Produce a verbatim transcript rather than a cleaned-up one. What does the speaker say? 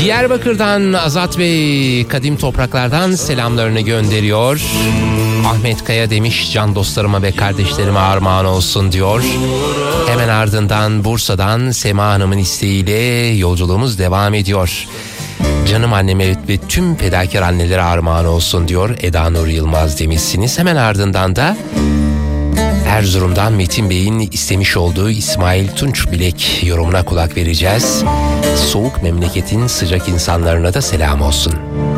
Diyarbakır'dan Azat Bey kadim topraklardan selamlarını gönderiyor. Ahmet Kaya demiş, can dostlarıma ve kardeşlerime armağan olsun diyor. Hemen ardından Bursa'dan Sema Hanım'ın isteğiyle yolculuğumuz devam ediyor. Canım anneme ve tüm fedakar annelere armağan olsun diyor Eda Nur Yılmaz demişsiniz. Hemen ardından da Erzurum'dan Metin Bey'in istemiş olduğu İsmail Tunç Bilek yorumuna kulak vereceğiz. Soğuk memleketin sıcak insanlarına da selam olsun.